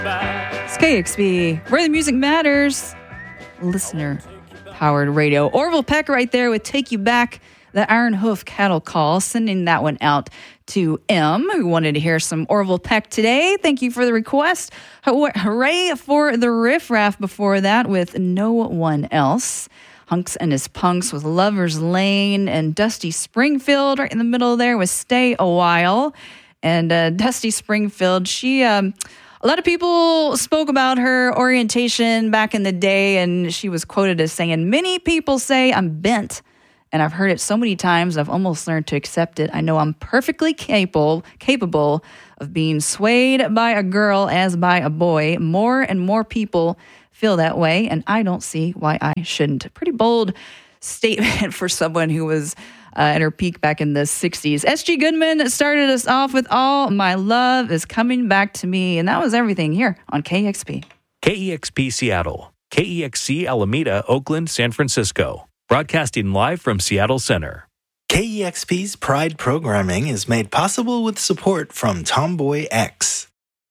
It's KXP, where the music matters. Listener-powered radio. Orville Peck right there with Take You Back, the Iron Hoof Cattle Call, sending that one out to M, who wanted to hear some Orville Peck today. Thank you for the request. Hooray for the Riff Raff before that with No One Else. Hunks and His Punks with Lover's Lane, and Dusty Springfield right in the middle there with Stay a While. And Dusty Springfield, she... A lot of people spoke about her orientation back in the day, and she was quoted as saying, "Many people say I'm bent, and I've heard it so many times I've almost learned to accept it. I know I'm perfectly capable of being swayed by a girl as by a boy. More and more people feel that way, and I don't see why I shouldn't." A pretty bold statement for someone who was at her peak back in the 60s. S.G. Goodman started us off with All My Love Is Coming Back to Me, and that was everything here on KEXP. KEXP Seattle, KEXC Alameda, Oakland, San Francisco. Broadcasting live from Seattle Center. KEXP's Pride programming is made possible with support from Tomboy X.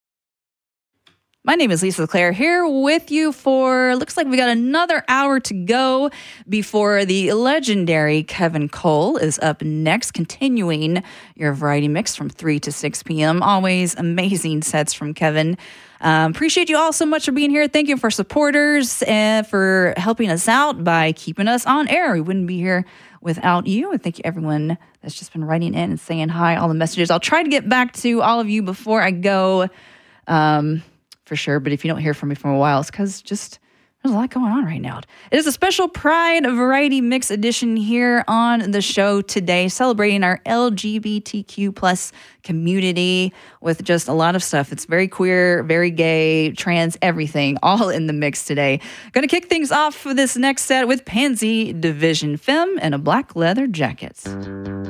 My name is Lisa LeClaire, here with you for, looks like we got another hour to go before the legendary Kevin Cole is up next, continuing your variety mix from 3 to 6 p.m. Always amazing sets from Kevin. Appreciate you all so much for being here. Thank you for supporters and for helping us out by keeping us on air. We wouldn't be here without you. And thank you everyone that's just been writing in and saying hi, all the messages. I'll try to get back to all of you before I go. For sure, but if you don't hear from me for a while, it's because just there's a lot going on right now. It is a special Pride Variety Mix edition here on the show today, celebrating our LGBTQ plus community with just a lot of stuff. It's very queer, very gay, trans, everything, all in the mix today. Going to kick things off for this next set with Pansy Division Femme and a black leather jacket.